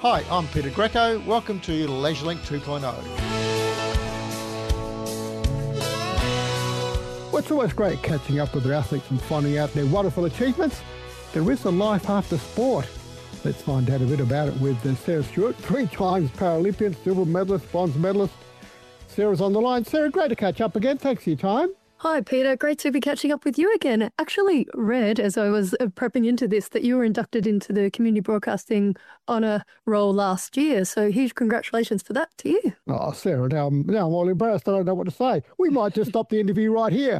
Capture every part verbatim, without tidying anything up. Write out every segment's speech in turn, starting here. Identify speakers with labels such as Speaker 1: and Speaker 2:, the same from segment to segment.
Speaker 1: Hi, I'm Peter Greco. Welcome to LeisureLink two point oh.
Speaker 2: Well, it's always great catching up with the athletes and finding out their wonderful achievements. There is a life after sport. Let's find out a bit about it with uh, Sarah Stewart, three times Paralympian, silver medalist, bronze medalist. Sarah's on the line. Sarah, great to catch up again. Thanks for your time.
Speaker 3: Hi, Peter. Great to be catching up with you again. Actually read, as I was uh, prepping into this, that you were inducted into the Community Broadcasting Honour roll last year. So huge congratulations for that to you.
Speaker 2: Oh, Sarah, now, I'm- now I'm all embarrassed. I don't know what to say. We might just stop the interview right here.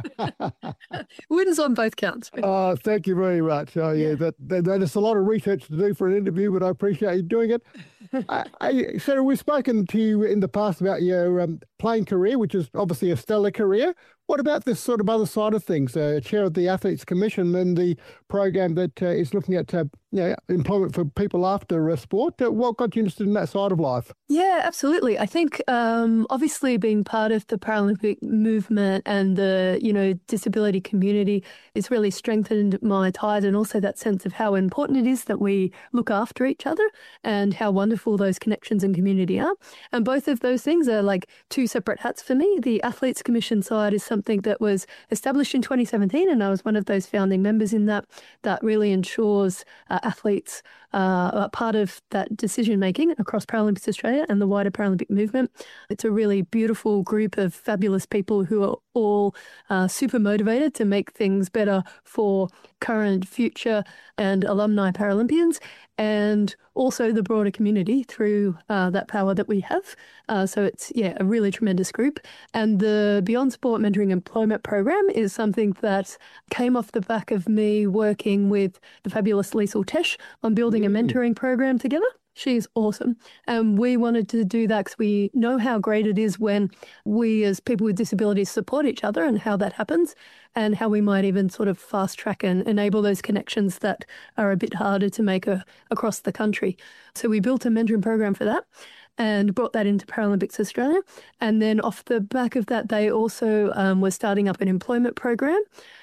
Speaker 3: Wins on both counts.
Speaker 2: Oh, thank you very much. Oh, yeah, that, that, that is a lot of research to do for an interview, but I appreciate you doing it. I, I, Sarah, we've spoken to you in the past about your um, playing career, which is obviously a stellar career. What about this sort of other side of things, uh, chair of the Athletes Commission and the program that uh, is looking at uh, you know, employment for people after uh, sport? Uh, what got you interested in that side of life?
Speaker 3: Yeah, absolutely. I think um, obviously being part of the Paralympic movement and the, you know, disability community has really strengthened my ties, and also that sense of how important it is that we look after each other and how wonderful those connections and community are. And both of those things are like two separate hats for me. The Athletes Commission side is something that was established in twenty seventeen, and I was one of those founding members in that, that really ensures uh, athletes uh, are part of that decision making across Paralympics Australia and the wider Paralympic movement. It's a really beautiful group of fabulous people who are all uh, super motivated to make things better for current, future and alumni Paralympians, and also the broader community through uh, that power that we have. Uh, so it's, yeah, a really tremendous group. And the Beyond Sport Mentoring Employment Program is something that came off the back of me working with the fabulous Liesl Tesch on building a mentoring program together. She's awesome. And we wanted to do that because we know how great it is when we as people with disabilities support each other, and how that happens, and how we might even sort of fast track and enable those connections that are a bit harder to make a, across the country. So we built a mentoring program for that and brought that into Paralympics Australia. And then off the back of that, they also um, were starting up an employment program.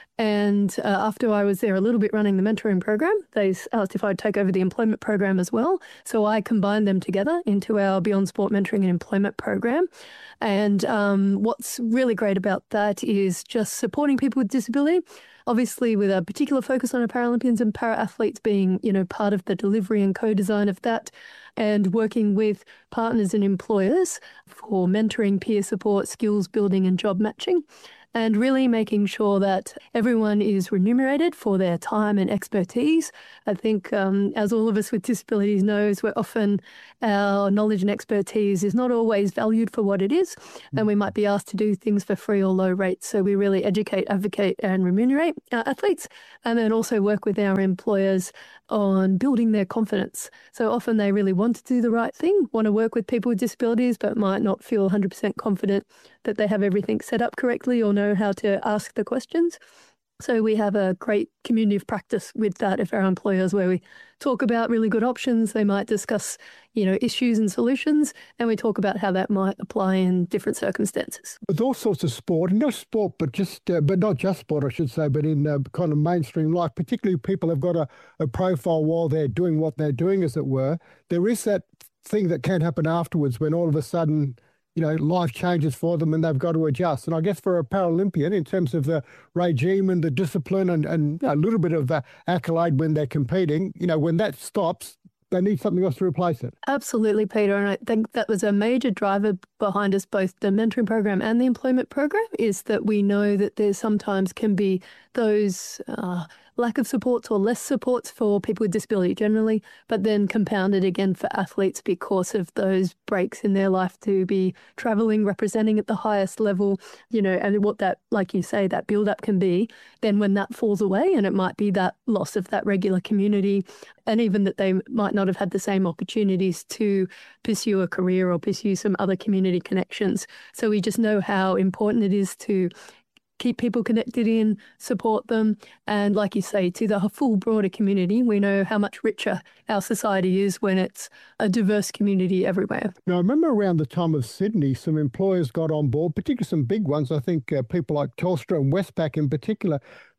Speaker 3: And uh, after I was there a little bit running the mentoring program, they asked if I'd take over the employment program as well. So I combined them together into our Beyond Sport Mentoring and Employment program. And um, what's really great about that is just supporting people with disability, obviously with a particular focus on our Paralympians and para-athletes being, you know, part of the delivery and co-design of that, and working with partners and employers for mentoring, peer support, skills building and job matching. And really making sure that everyone is remunerated for their time and expertise. I think, um, as all of us with disabilities knows, we're often, our knowledge and expertise is not always valued for what it is, and we might be asked to do things for free or low rates. So we really educate, advocate and remunerate our athletes, and then also work with our employers on building their confidence. So often they really want to do the right thing, want to work with people with disabilities, but might not feel one hundred percent confident that they have everything set up correctly or know how to ask the questions. So we have a great community of practice with that of our employers, where we talk about really good options. They might discuss, you know, issues and solutions, and we talk about how that might apply in different circumstances.
Speaker 2: With all sorts of sport, and not sport, but just, uh, but not just sport, I should say, but in uh, kind of mainstream life, particularly people have got a, a profile while they're doing what they're doing, as it were. There is that thing that can happen afterwards when all of a sudden, you know, life changes for them and they've got to adjust. And I guess for a Paralympian, in terms of the regime and the discipline and, and you know, a little bit of uh, accolade when they're competing, you know, when that stops, they need something else to replace it.
Speaker 3: Absolutely, Peter. And I think that was a major driver behind us, both the mentoring program and the employment program, is that we know that there sometimes can be those uh, lack of supports or less supports for people with disability generally, but then compounded again for athletes because of those breaks in their life to be traveling, representing at the highest level, you know, and what that, like you say, that build-up can be. Then when that falls away, and it might be that loss of that regular community, and even that they might not have had the same opportunities to pursue a career or pursue some other community connections. So we just know how important it is to keep people connected in, support them, and like you say, to the full broader community. We know how much richer our society is when it's a diverse community everywhere.
Speaker 2: Now, I remember around the time of Sydney, some employers got on board, particularly some big ones. I think uh, people like Telstra and Westpac in particular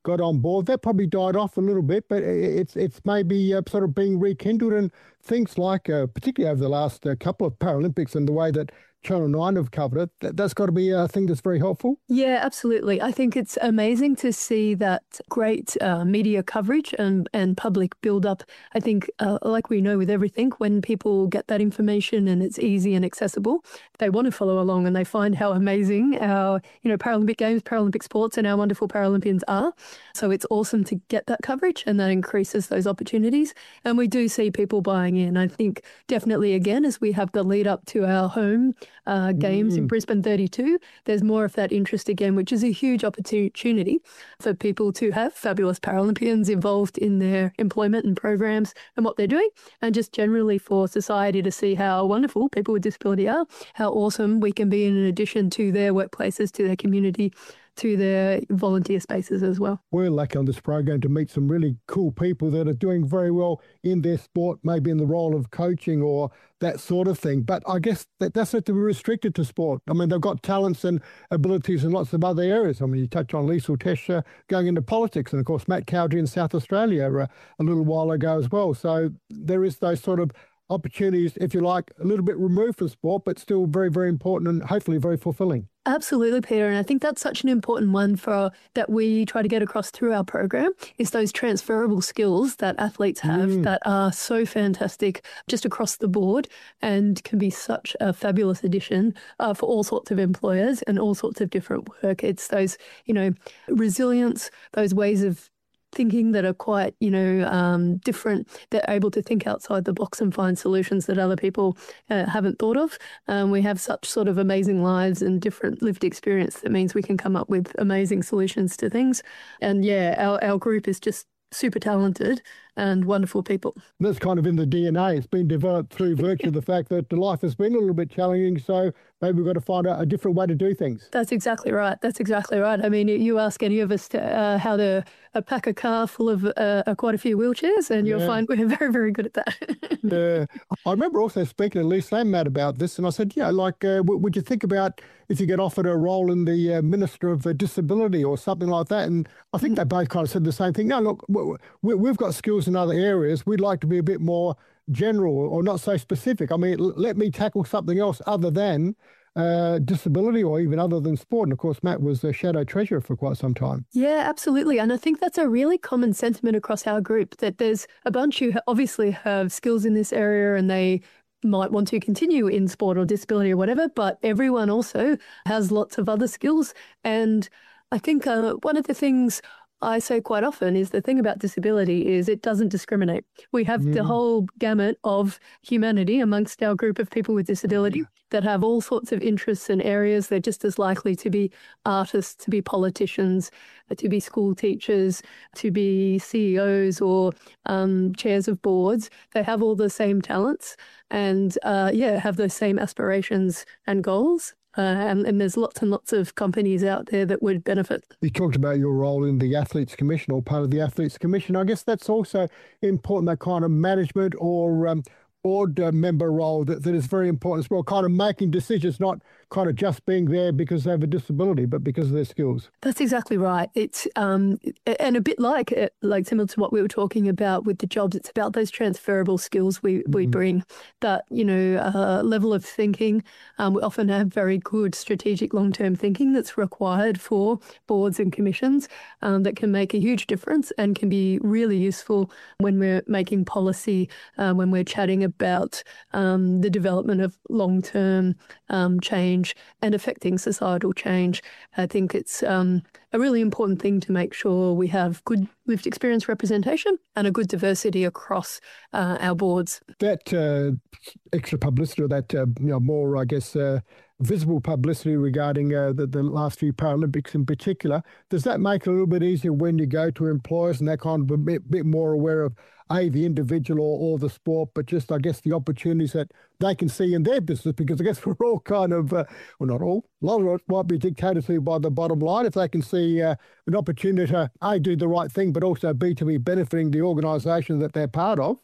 Speaker 2: got on board. That probably died off a little bit, but it's it's maybe uh, sort of being rekindled, and things like, uh, particularly over the last uh, couple of Paralympics and the way that Channel nine have covered it, that, that's got to be a thing that's very helpful.
Speaker 3: Yeah, absolutely. I think it's amazing to see that great uh, media coverage and, and public build-up. I think, uh, like we know with everything, when people get that information and it's easy and accessible, they want to follow along and they find how amazing our, you know, Paralympic Games, Paralympic sports and our wonderful Paralympians are. So it's awesome to get that coverage, and that increases those opportunities. And we do see people buying in. I think definitely, again, as we have the lead up to our home Uh, games mm. in Brisbane thirty-two, there's more of that interest again, which is a huge opportunity for people to have fabulous Paralympians involved in their employment and programs and what they're doing, and just generally for society to see how wonderful people with disability are, how awesome we can be in addition to their workplaces, to their community, to their volunteer spaces as well.
Speaker 2: We're lucky on this program to meet some really cool people that are doing very well in their sport, maybe in the role of coaching or that sort of thing. But I guess that that's not to be restricted to sport. I mean, they've got talents and abilities in lots of other areas. I mean, you touch on Liesl Tesher going into politics, and of course, Matt Cowdery in South Australia uh, a little while ago as well. So there is those sort of opportunities, if you like, a little bit removed from sport, but still very, very important and hopefully very fulfilling.
Speaker 3: Absolutely, Peter. And I think that's such an important one for that we try to get across through our program, is those transferable skills that athletes have mm. that are so fantastic just across the board and can be such a fabulous addition uh, for all sorts of employers and all sorts of different work. It's those, you know, resilience, those ways of thinking that are quite, you know, um, different. They're able to think outside the box and find solutions that other people uh, haven't thought of. Um, we have such sort of amazing lives and different lived experience that means we can come up with amazing solutions to things. And yeah, our, our group is just super talented and wonderful people.
Speaker 2: That's kind of in the D N A. It's been developed through virtue of the fact that life has been a little bit challenging, so maybe we've got to find a, a different way to do things.
Speaker 3: That's exactly right. That's exactly right. I mean, you ask any of us to, uh, how to uh, pack a car full of uh, quite a few wheelchairs, and you'll yeah. find we're very, very good at that.
Speaker 2: Yeah. I remember also speaking to Lisa and Matt about this, and I said, yeah, like, uh, w- would you think about if you get offered a role in the uh, Minister of uh, Disability or something like that? And I think they both kind of said the same thing. No, look, we, we've got skills in other areas. We'd like to be a bit more general or not so specific. I mean, l- let me tackle something else other than uh, disability or even other than sport. And of course, Matt was a shadow treasurer for quite some time.
Speaker 3: Yeah, absolutely. And I think that's a really common sentiment across our group, that there's a bunch who obviously have skills in this area and they might want to continue in sport or disability or whatever, but everyone also has lots of other skills. And I think uh, one of the things I say quite often is the thing about disability is it doesn't discriminate. We have mm. the whole gamut of humanity amongst our group of people with disability mm. that have all sorts of interests and areas. They're just as likely to be artists, to be politicians, to be school teachers, to be C E Os or um, chairs of boards. They have all the same talents and, uh, yeah, have those same aspirations and goals. Uh, and, and there's lots and lots of companies out there that would benefit.
Speaker 2: You talked about your role in the Athletes Commission or part of the Athletes Commission. I guess that's also important, that kind of management or um, board uh, member role that, that is very important as well, kind of making decisions, not kind of just being there because they have a disability, but because of their skills.
Speaker 3: That's exactly right. It's um, and a bit like like similar to what we were talking about with the jobs. It's about those transferable skills we, we mm-hmm. bring. That, you know, uh, level of thinking. Um, we often have very good strategic long-term thinking that's required for boards and commissions um, that can make a huge difference and can be really useful when we're making policy, uh, when we're chatting about um, the development of long-term um, change and affecting societal change. I think it's um, a really important thing to make sure we have good lived experience representation and a good diversity across uh, our boards.
Speaker 2: That uh, extra publicity or that uh, you know, more, I guess, uh, visible publicity regarding uh, the, the last few Paralympics in particular, does that make it a little bit easier when you go to employers and they're kind of a bit, bit more aware of, A, the individual or, or the sport, but just, I guess, the opportunities that they can see in their business? Because I guess we're all kind of, uh, well, not all, a lot of it might be dictated to by the bottom line. If they can see uh, an opportunity to, A, do the right thing, but also, B, to be benefiting the organisation that they're part of,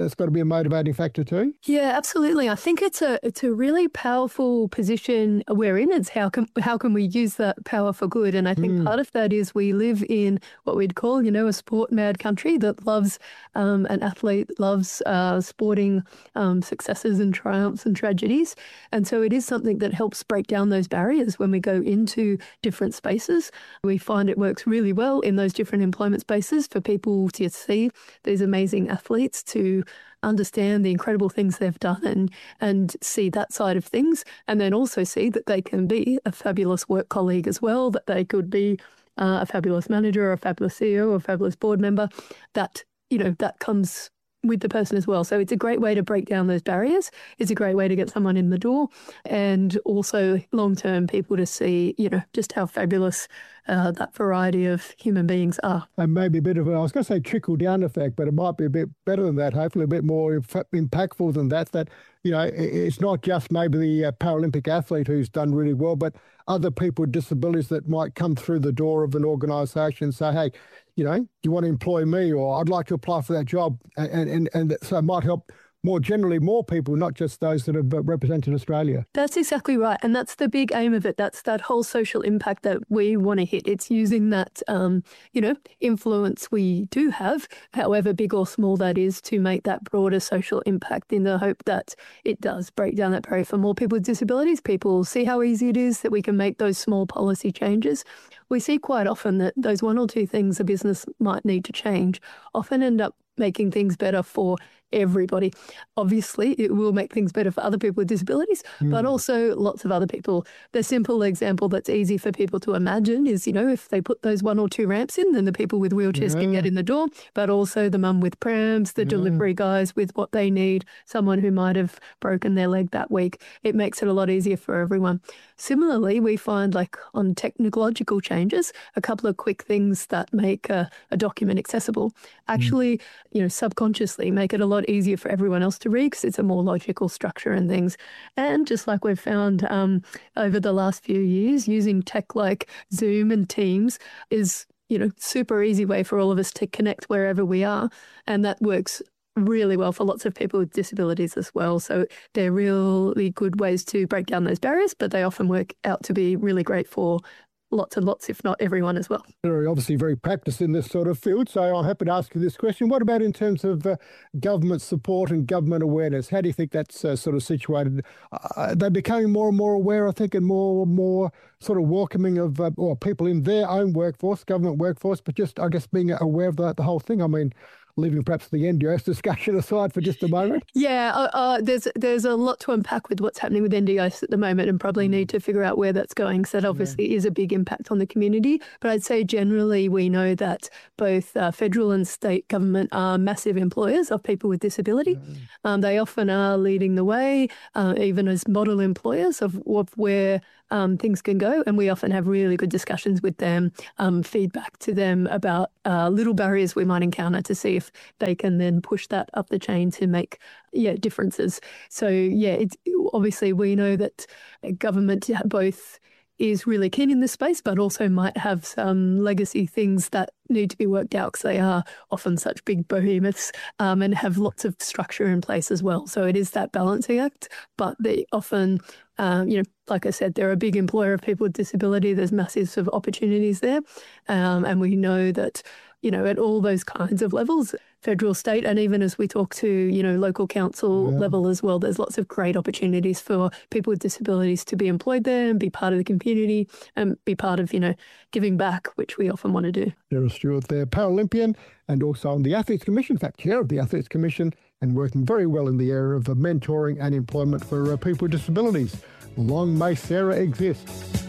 Speaker 2: that's got to be a motivating factor too.
Speaker 3: Yeah, absolutely. I think it's a it's a really powerful position we're in. It's how can how can we use that power for good? And I think mm. part of that is we live in what we'd call, you know, a sport mad country that loves um, an athlete, loves uh, sporting um, successes and triumphs and tragedies. And so it is something that helps break down those barriers when we go into different spaces. We find it works really well in those different employment spaces for people to see these amazing athletes, to understand the incredible things they've done and and see that side of things, and then also see that they can be a fabulous work colleague as well, that they could be uh, a fabulous manager or a fabulous C E O or a fabulous board member, that, you know, that comes with the person as well. So it's a great way to break down those barriers. It's a great way to get someone in the door, and also long-term people to see, you know, just how fabulous uh, that variety of human beings are.
Speaker 2: And maybe a bit of, a, I was going to say trickle-down effect, but it might be a bit better than that, hopefully a bit more impactful than that, that, you know, it's not just maybe the uh, Paralympic athlete who's done really well, but other people with disabilities that might come through the door of an organisation and say, hey, you know, do you want to employ me, or I'd like to apply for that job. And, and, and so it might help more generally more people, not just those that have represented Australia.
Speaker 3: That's exactly right. And that's the big aim of it. That's that whole social impact that we want to hit. It's using that, um, you know, influence we do have, however big or small that is, to make that broader social impact, in the hope that it does break down that barrier for more people with disabilities. People see how easy it is, that we can make those small policy changes. We see quite often that those one or two things a business might need to change often end up making things better for everybody. Obviously, it will make things better for other people with disabilities, mm. but also lots of other people. The simple example that's easy for people to imagine is, you know, if they put those one or two ramps in, then the people with wheelchairs yeah. can get in the door, but also the mum with prams, the yeah. delivery guys with what they need, someone who might have broken their leg that week. It makes it a lot easier for everyone. Similarly, we find, like, on technological changes, a couple of quick things that make a, a document accessible actually, mm. you know, subconsciously make it a lot easier for everyone else to read, because it's a more logical structure and things. And just like we've found um, over the last few years, using tech like Zoom and Teams is, you know, super easy way for all of us to connect wherever we are. And that works really well for lots of people with disabilities as well. So they're really good ways to break down those barriers, but they often work out to be really great for lots and lots, if not everyone as well.
Speaker 2: Very obviously very practiced in this sort of field, so I'm happy to ask you this question. What about in terms of uh, government support and government awareness? How do you think that's uh, sort of situated? Uh, they're becoming more and more aware, I think, and more and more sort of welcoming of uh, or people in their own workforce, government workforce, but just, I guess, being aware of the, the whole thing. I mean, leaving perhaps the N D I S discussion aside for just a moment.
Speaker 3: Yeah, uh, uh, there's there's a lot to unpack with what's happening with N D I S at the moment, and probably need to figure out where that's going. So that obviously yeah. is a big impact on the community. But I'd say generally we know that both uh, federal and state government are massive employers of people with disability. Mm. Um, they often are leading the way, uh, even as model employers of, of where Um, things can go, and we often have really good discussions with them, um, feedback to them about uh, little barriers we might encounter to see if they can then push that up the chain to make yeah differences. So yeah, it's obviously we know that government both is really keen in this space, but also might have some legacy things that need to be worked out, because they are often such big behemoths um, and have lots of structure in place as well. So it is that balancing act, but they often, um, you know, like I said, they're a big employer of people with disability. There's massive sort of opportunities there. Um, and we know that, you know, at all those kinds of levels, federal, state, and even as we talk to, you know, local council yeah. level as well, there's lots of great opportunities for people with disabilities to be employed there and be part of the community and be part of, you know, giving back, which we often want to do.
Speaker 2: Sarah Stewart there, Paralympian, and also on the Athletes Commission, in fact, chair of the Athletes Commission, and working very well in the area of mentoring and employment for uh, people with disabilities. Long may Sarah exist.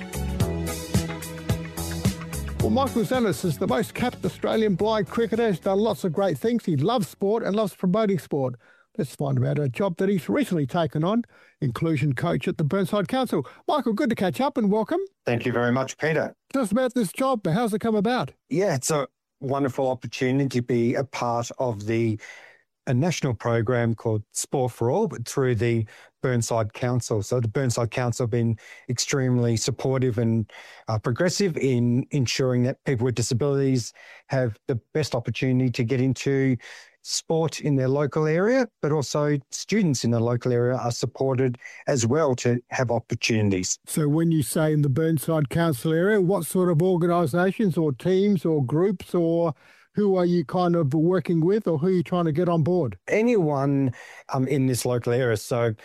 Speaker 2: Well, Michael Zanis is the most capped Australian blind cricketer. He's done lots of great things. He loves sport and loves promoting sport. Let's find out a job that he's recently taken on, inclusion coach at the Burnside Council. Michael, good to catch up and welcome.
Speaker 4: Thank you very much, Peter.
Speaker 2: Tell us about this job. How's it come about?
Speaker 4: Yeah, it's a wonderful opportunity to be a part of the a national program called Sport for All, but through the Burnside Council. So the Burnside Council have been extremely supportive and uh, progressive in ensuring that people with disabilities have the best opportunity to get into sport in their local area, but also students in the local area are supported as well to have opportunities.
Speaker 2: So when you say in the Burnside Council area, what sort of organisations or teams or groups, or who are you kind of working with, or who are you trying to get on board?
Speaker 4: Anyone um, in this local area. So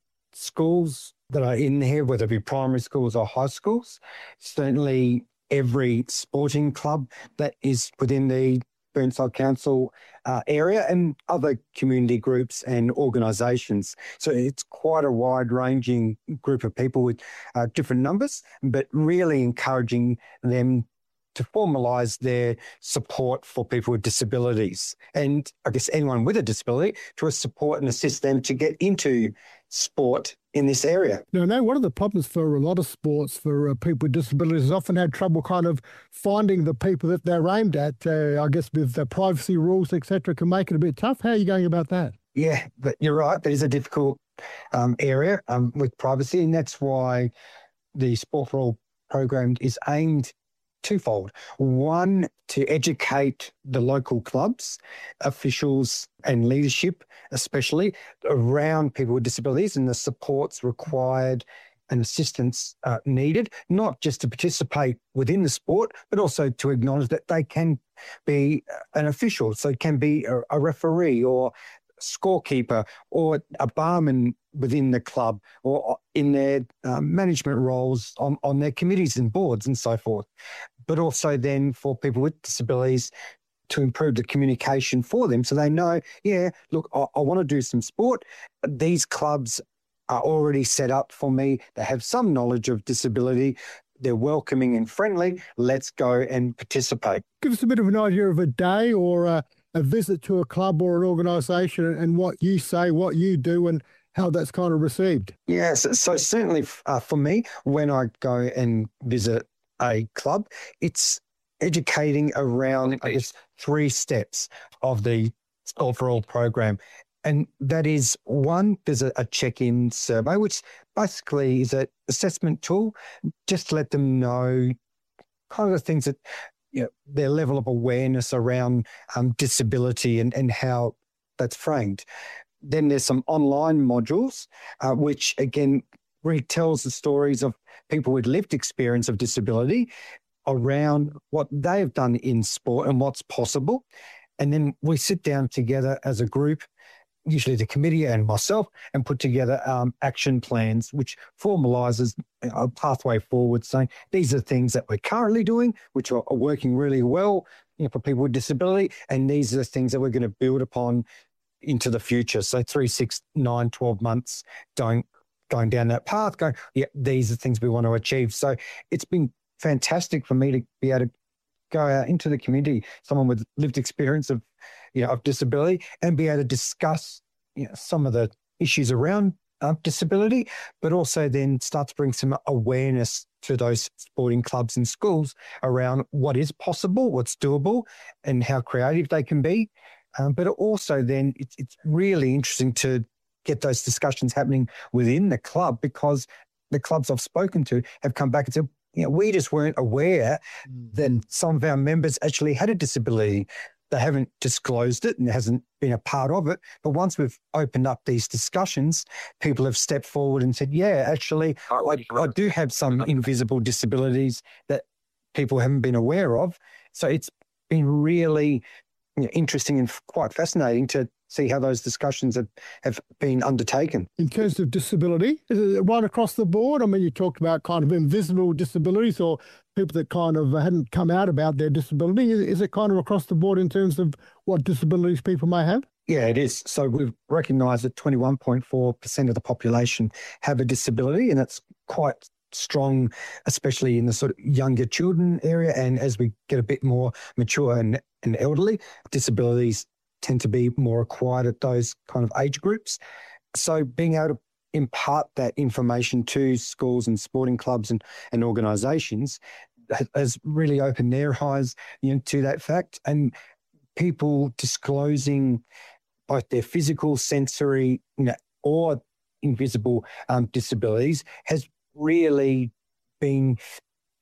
Speaker 4: schools that are in here, whether it be primary schools or high schools, certainly every sporting club that is within the Burnside Council uh, area, and other community groups and organisations. So it's quite a wide-ranging group of people with uh, different numbers, but really encouraging them to formalise their support for people with disabilities, and I guess anyone with a disability, to support and assist them to get into sport in this area.
Speaker 2: No, no, one of the problems for a lot of sports for uh, people with disabilities is often had trouble kind of finding the people that they're aimed at. Uh, I guess with the privacy rules, et cetera, can make it a bit tough. How are you going about that?
Speaker 4: Yeah, but you're right. That is a difficult um, area um, with privacy, and that's why the Sport for All program is aimed twofold. One, to educate the local clubs, officials and leadership, especially around people with disabilities and the supports required and assistance uh, needed, not just to participate within the sport, but also to acknowledge that they can be an official, so it can be a, a referee or scorekeeper or a barman within the club, or in their uh, management roles on, on their committees and boards and so forth. But also then for people with disabilities to improve the communication for them, so they know, yeah, look, I, I want to do some sport. These clubs are already set up for me. They have some knowledge of disability. They're welcoming and friendly. Let's go and participate.
Speaker 2: Give us a bit of an idea of a day or a, a visit to a club or an organisation, and what you say, what you do, and how that's kind of received.
Speaker 4: Yes, so, so certainly uh, for me, when I go and visit a club, it's educating around, I guess, three steps of the Sport for All program. And that is, one, there's a, a check-in survey, which basically is an assessment tool, just to let them know kind of the things that, you know, their level of awareness around um, disability and, and how that's framed. Then there's some online modules, uh, which again retells the stories of people with lived experience of disability around what they've done in sport and what's possible. And then we sit down together as a group, usually the committee and myself, and put together um, action plans, which formalises a pathway forward, saying these are things that we're currently doing, which are, are working really well, you know, for people with disability, and these are the things that we're going to build upon into the future. So three, six, nine, twelve months going going down that path, going, yeah, these are things we want to achieve. So it's been fantastic for me to be able to go out into the community, someone with lived experience of, you know, of disability, and be able to discuss, you know, some of the issues around uh, disability, but also then start to bring some awareness to those sporting clubs and schools around what is possible, what's doable, and how creative they can be. Um, but also then it's, it's really interesting to get those discussions happening within the club, because the clubs I've spoken to have come back and said, you know, we just weren't aware that some of our members actually had a disability. They haven't disclosed it and it hasn't been a part of it. But once we've opened up these discussions, people have stepped forward and said, yeah, actually, I, I do have some invisible disabilities that people haven't been aware of. So it's been really, you know, interesting and quite fascinating to see how those discussions have, have been undertaken.
Speaker 2: In terms of disability, is it right across the board? I mean, you talked about kind of invisible disabilities or people that kind of hadn't come out about their disability. Is, is it kind of across the board in terms of what disabilities people may have?
Speaker 4: Yeah, it is. So we've recognised that twenty-one point four percent of the population have a disability, and that's quite strong, especially in the sort of younger children area. And as we get a bit more mature and, and elderly, disabilities tend to be more acquired at those kind of age groups. So being able to impart that information to schools and sporting clubs and, and organisations has really opened their eyes, you know, to that fact. And people disclosing both their physical, sensory, you know, or invisible um, disabilities has really been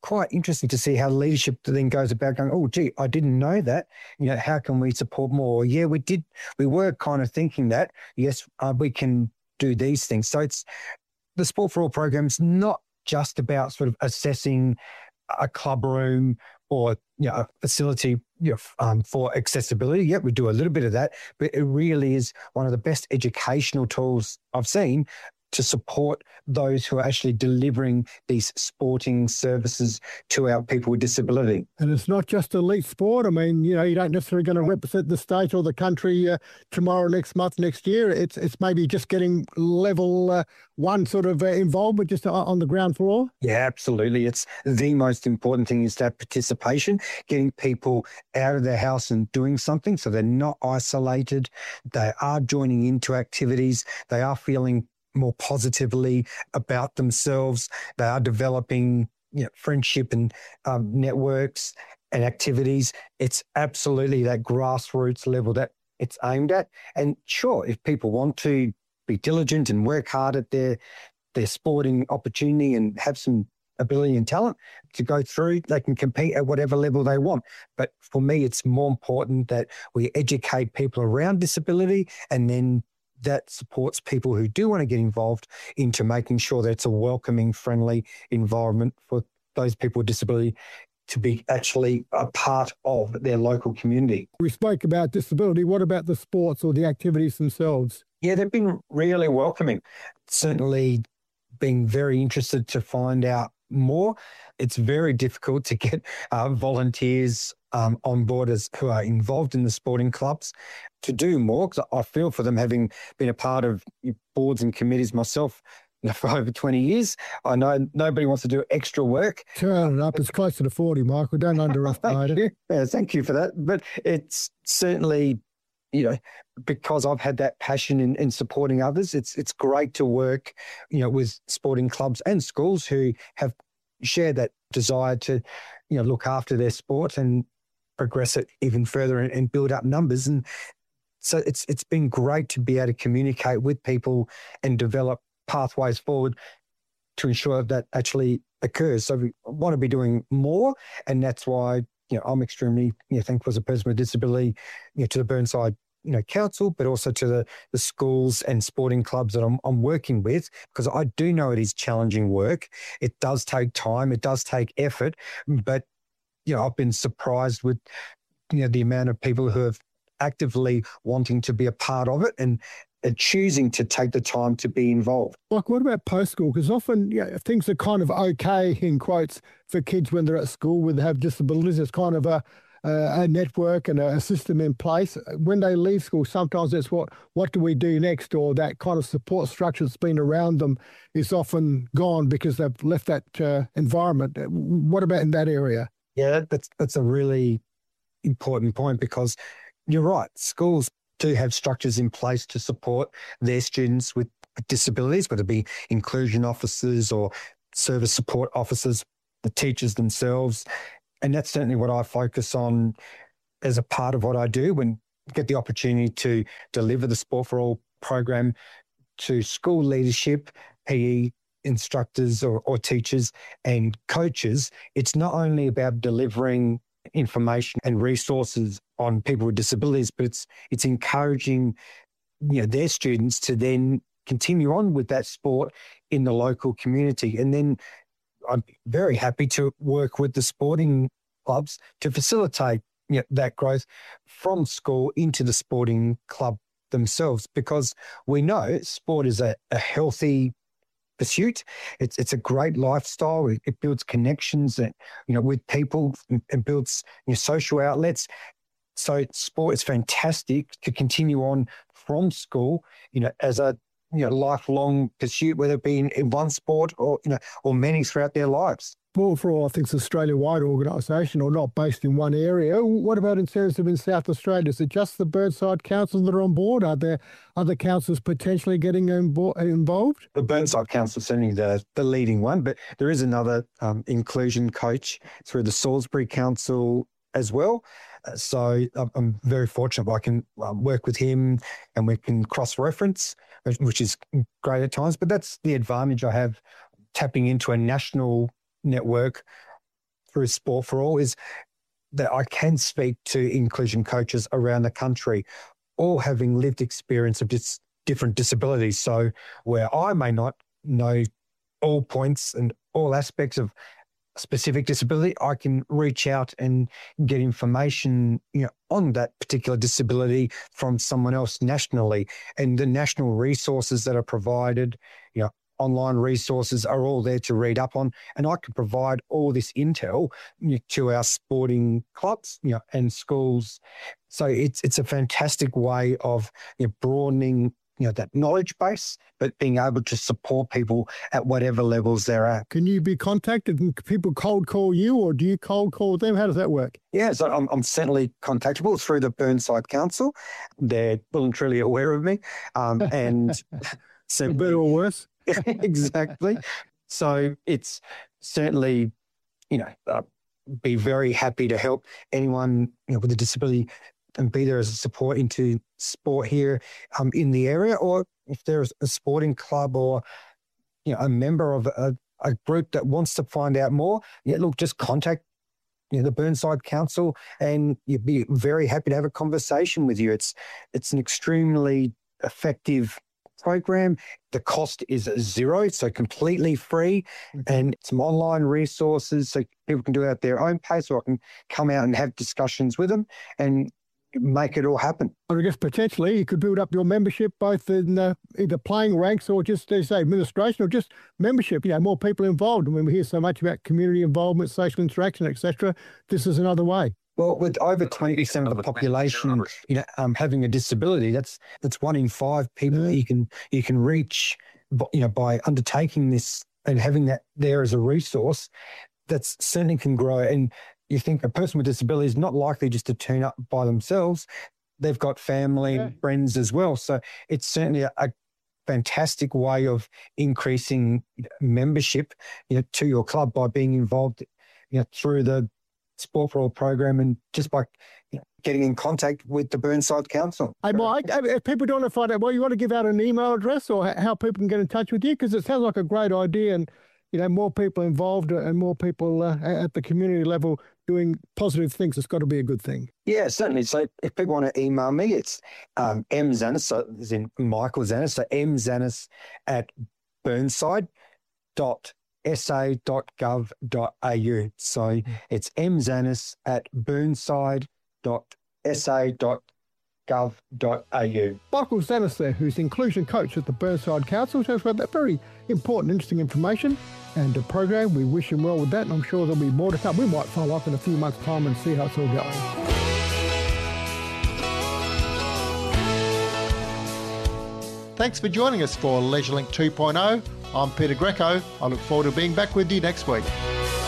Speaker 4: quite interesting to see how leadership then goes about going, oh, gee, I didn't know that. You know, how can we support more? Yeah, we did. We were kind of thinking that, yes, uh, we can do these things. So it's the Sport for All program's not just about sort of assessing a club room or, you know, a facility, you know, um, for accessibility. Yeah, we do a little bit of that, but it really is one of the best educational tools I've seen to support those who are actually delivering these sporting services to our people with disability.
Speaker 2: And it's not just elite sport. I mean, you know, you don't necessarily going to represent the state or the country uh, tomorrow, next month, next year. It's it's maybe just getting level uh, one sort of uh, involvement just on the ground floor.
Speaker 4: Yeah, absolutely. It's the most important thing is that participation, getting people out of their house and doing something so they're not isolated. They are joining into activities. They are feeling more positively about themselves. They are developing, you know, friendship and um, networks and activities. It's absolutely that grassroots level that it's aimed at. And sure, if people want to be diligent and work hard at their their sporting opportunity and have some ability and talent to go through, they can compete at whatever level they want. But for me, it's more important that we educate people around disability, and then that supports people who do want to get involved into making sure that it's a welcoming, friendly environment for those people with disability to be actually a part of their local community.
Speaker 2: We spoke about disability. What about the sports or the activities themselves?
Speaker 4: Yeah, they've been really welcoming. Certainly being very interested to find out more. It's very difficult to get uh, volunteers um, on board as who are involved in the sporting clubs to do more, because I feel for them, having been a part of boards and committees myself for over twenty years. I know nobody wants to do extra work.
Speaker 2: Turn it up. It's closer to forty, Michael. Don't underestimate it.
Speaker 4: You. Yeah, thank you for that. But it's certainly, you know, because I've had that passion in, in supporting others, it's it's great to work, you know, with sporting clubs and schools who have shared that desire to, you know, look after their sport and progress it even further and, and build up numbers. And so it's it's been great to be able to communicate with people and develop pathways forward to ensure that actually occurs. So we want to be doing more, and that's why, you know, I'm extremely, you know, thankful as a person with disability, you know, to the Burnside, you know, council, but also to the, the schools and sporting clubs that I'm, I'm working with, because I do know it is challenging work. It does take time. It does take effort, but, you know, I've been surprised with, you know, the amount of people who have actively wanting to be a part of it and, and choosing to take the time to be involved.
Speaker 2: Like, what about post-school? Because often, you know, things are kind of okay, in quotes, for kids when they're at school with have disabilities. It's kind of a Uh, a network and a system in place. When they leave school, sometimes it's what what do we do next, or that kind of support structure that's been around them is often gone because they've left that uh, environment. What about in that area?
Speaker 4: Yeah, that's that's a really important point, because you're right. Schools do have structures in place to support their students with disabilities, whether it be inclusion officers or service support officers, the teachers themselves. And that's certainly what I focus on as a part of what I do when I get the opportunity to deliver the Sport for All program to school leadership, P E instructors or, or teachers and coaches. It's not only about delivering information and resources on people with disabilities, but it's it's encouraging, you know, their students to then continue on with that sport in the local community. And then I'm very happy to work with the sporting clubs to facilitate, you know, that growth from school into the sporting club themselves, because we know sport is a, a healthy pursuit. It's it's a great lifestyle. It, it builds connections that, you know, with people, and, and builds, you know, social outlets. So sport is fantastic to continue on from school, you know, as a, you know, lifelong pursuit, whether it be in, in one sport or, you know, or many throughout their lives.
Speaker 2: Sport for All, I think, is an Australia-wide organisation, or not based in one area. What about in terms of in South Australia? Is it just the Burnside Council that are on board? Are there other councils potentially getting involved?
Speaker 4: The Burnside Council is certainly the, the leading one, but there is another um, inclusion coach through the Salisbury Council as well. Uh, so I'm very fortunate I can um, work with him and we can cross-reference, which is great at times. But that's the advantage I have tapping into a national network through Sport for All is that I can speak to inclusion coaches around the country, all having lived experience of just different disabilities. So where I may not know all points and all aspects of specific disability, I can reach out and get information, you know, on that particular disability from someone else nationally. And the national resources that are provided, you know, online resources are all there to read up on. And I can provide all this intel, you know, to our sporting clubs, you know, and schools. So it's it's a fantastic way of, you know, broadening, you know, that knowledge base, but being able to support people at whatever levels they're at.
Speaker 2: Can you be contacted and people cold call you, or do you cold call them? How does that work?
Speaker 4: Yeah, so I'm, I'm certainly contactable through the Burnside Council. They're well and truly aware of me. Um, and so
Speaker 2: better or worse?
Speaker 4: Exactly. So it's certainly, you know, uh, be very happy to help anyone, you know, with a disability and be there as a support into sport here um, in the area, or if there's a sporting club or, you know, a member of a, a group that wants to find out more, yeah, look, just contact, you know, the Burnside Council, and you'd be very happy to have a conversation with you. It's it's an extremely effective program. The cost is zero, so completely free, and some online resources so people can do it at their own pace, or I can come out and have discussions with them and make it all happen.
Speaker 2: I guess potentially you could build up your membership both in uh, either playing ranks or just, as say, administration, or just membership, you know, more people involved. I mean, we hear so much about community involvement, social interaction, et cetera. This is another way.
Speaker 4: Well, with over twenty percent of the population, you know, um, having a disability, that's that's one in five people
Speaker 2: Yeah.
Speaker 4: that you can you can reach, you know, by undertaking this and having that there as a resource. That's certainly can grow. And you think a person with disability is not likely just to turn up by themselves. They've got family,
Speaker 2: Yeah.
Speaker 4: and friends as well. So it's certainly a, a fantastic way of increasing membership, you know, to your club by being involved, you know, through the Sport for All program, and just by, you know, getting in contact with the Burnside Council.
Speaker 2: Hey, Mike, if people don't want to find out, well, you want to give out an email address or how people can get in touch with you? Because it sounds like a great idea, and, you know, more people involved and more people uh, at the community level doing positive things. It's got to be a good thing.
Speaker 4: Yeah, certainly. So if people want to email me, it's um, mzanis, so as in Michael Zanis, so mzanis at burnside dot s a dot gov dot a u. So it's mzanis at burnside dot s a dot gov dot a u.
Speaker 2: Michael Zanis there, who's inclusion coach at the Burnside Council, tells us about that very important, interesting information and the program. We wish him well with that, and I'm sure there'll be more to come. We might follow up in a few months' time and see how it's all going.
Speaker 1: Thanks for joining us for LeisureLink two point oh. I'm Peter Greco. I look forward to being back with you next week.